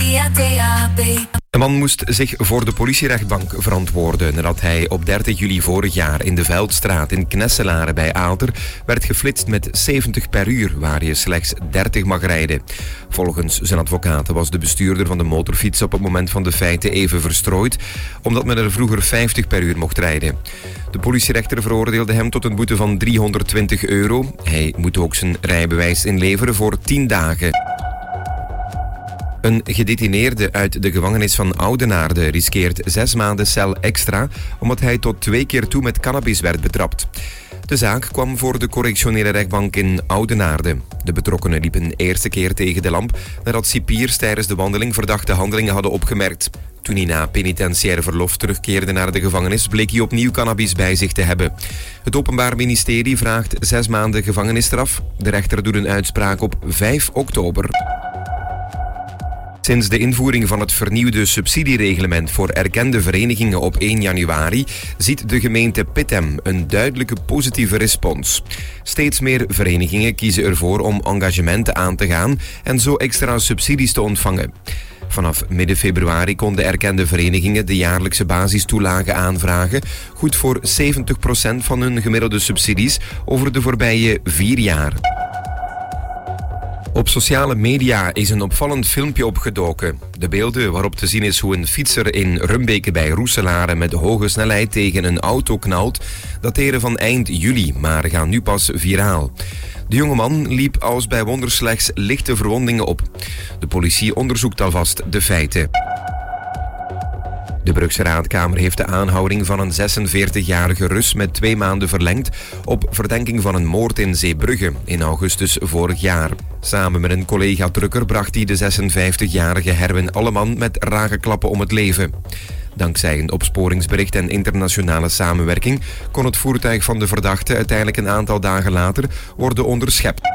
via DAB. De man moest zich voor de politierechtbank verantwoorden nadat hij op 30 juli vorig jaar in de Veldstraat in Knesselare bij Aalter werd geflitst met 70 per uur, waar je slechts 30 mag rijden. Volgens zijn advocaten was de bestuurder van de motorfiets op het moment van de feiten even verstrooid, omdat men er vroeger 50 per uur mocht rijden. De politierechter veroordeelde hem tot een boete van €320. Hij moet ook zijn rijbewijs inleveren voor 10 dagen. Een gedetineerde uit de gevangenis van Oudenaarde riskeert 6 maanden cel extra omdat hij tot 2 keer toe met cannabis werd betrapt. De zaak kwam voor de correctionele rechtbank in Oudenaarde. De betrokkenen liepen eerste keer tegen de lamp nadat cipiers tijdens de wandeling verdachte handelingen hadden opgemerkt. Toen hij na penitentiaire verlof terugkeerde naar de gevangenis, bleek hij opnieuw cannabis bij zich te hebben. Het Openbaar Ministerie vraagt 6 maanden gevangenisstraf. De rechter doet een uitspraak op 5 oktober. Sinds de invoering van het vernieuwde subsidiereglement voor erkende verenigingen op 1 januari ziet de gemeente Pittem een duidelijke positieve respons. Steeds meer verenigingen kiezen ervoor om engagementen aan te gaan en zo extra subsidies te ontvangen. Vanaf midden februari konden erkende verenigingen de jaarlijkse basistoelage aanvragen, goed voor 70% van hun gemiddelde subsidies over de voorbije 4 jaar. Op sociale media is een opvallend filmpje opgedoken. De beelden waarop te zien is hoe een fietser in Rumbeke bij Roeselare met hoge snelheid tegen een auto knalt, dateren van eind juli, maar gaan nu pas viraal. De jongeman liep als bij wonder slechts lichte verwondingen op. De politie onderzoekt alvast de feiten. De Brugse Raadkamer heeft de aanhouding van een 46-jarige Rus met 2 maanden verlengd op verdenking van een moord in Zeebrugge in augustus vorig jaar. Samen met een collega-trucker bracht hij de 56-jarige Herwin Alleman met rage klappen om het leven. Dankzij een opsporingsbericht en internationale samenwerking kon het voertuig van de verdachte uiteindelijk een aantal dagen later worden onderschept.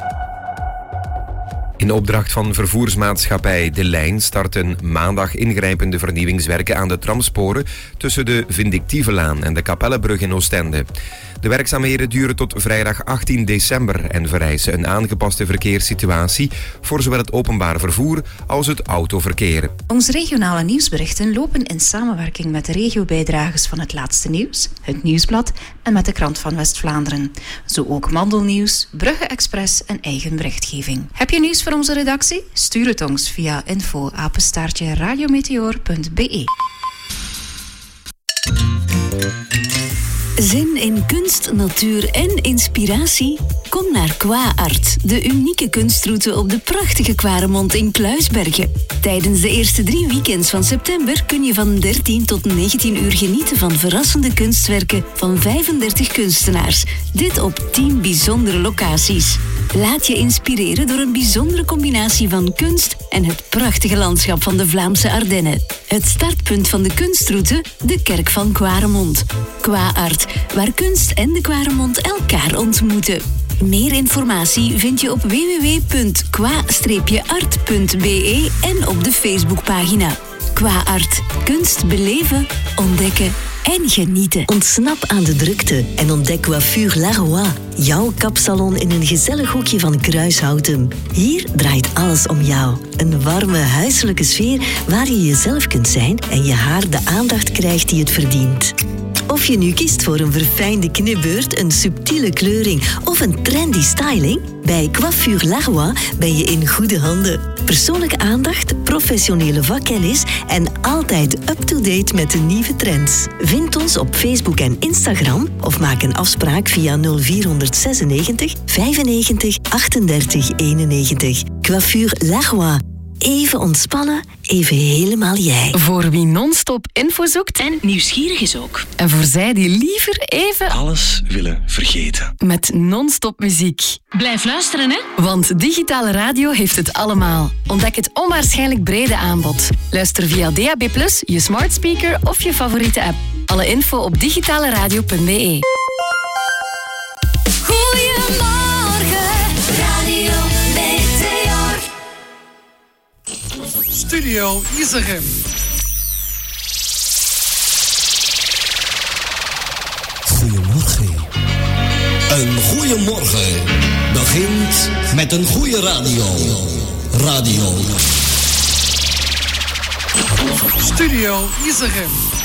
In opdracht van vervoersmaatschappij De Lijn starten maandag ingrijpende vernieuwingswerken aan de tramsporen tussen de Vindictievelaan en de Kapellebrug in Oostende. De werkzaamheden duren tot vrijdag 18 december en vereisen een aangepaste verkeerssituatie voor zowel het openbaar vervoer als het autoverkeer. Onze regionale nieuwsberichten lopen in samenwerking met de regiobijdragers van Het Laatste Nieuws, Het Nieuwsblad en met de Krant van West-Vlaanderen. Zo ook Mandelnieuws, Brugge Express en eigen berichtgeving. Heb je nieuws voor onze redactie? Stuur het ons via info@radiometeor.be. Zin in kunst, natuur en inspiratie? Kom naar Qua Art, de unieke kunstroute op de prachtige Kwaremond in Kluisbergen. Tijdens de eerste 3 weekends van september kun je van 13 tot 19 uur genieten van verrassende kunstwerken van 35 kunstenaars. Dit op 10 bijzondere locaties. Laat je inspireren door een bijzondere combinatie van kunst en het prachtige landschap van de Vlaamse Ardennen. Het startpunt van de kunstroute, de Kerk van Kwaremond. Qua Art, waar kunst en de Kwaremond elkaar ontmoeten. Meer informatie vind je op www.qua-art.be en op de Facebookpagina. Qua Art. Kunst beleven, ontdekken en genieten. Ontsnap aan de drukte en ontdek Coiffure Laroy. Jouw kapsalon in een gezellig hoekje van Kruishouten. Hier draait alles om jou. Een warme, huiselijke sfeer waar je jezelf kunt zijn en je haar de aandacht krijgt die het verdient. Of je nu kiest voor een verfijnde knipbeurt, een subtiele kleuring of een trendy styling, bij Coiffure Laroy ben je in goede handen. Persoonlijke aandacht, professionele vakkennis en altijd up-to-date met de nieuwe trends. Vind ons op Facebook en Instagram of maak een afspraak via 0496 95 38 91. Coiffure Laroy. Even ontspannen, even helemaal jij. Voor wie non-stop info zoekt En nieuwsgierig is ook. en voor zij die liever even Alles willen vergeten. met non-stop muziek. Blijf luisteren, hè? Want digitale radio heeft het allemaal. Ontdek het onwaarschijnlijk brede aanbod. Luister via DAB+, je smart speaker of je favoriete app. Alle info op digitaleradio.be. Goedemorgen, Radio Meteor. Studio Iserem. Goedemorgen. Een goede morgen begint met een goede radio. Radio Studio Isegem.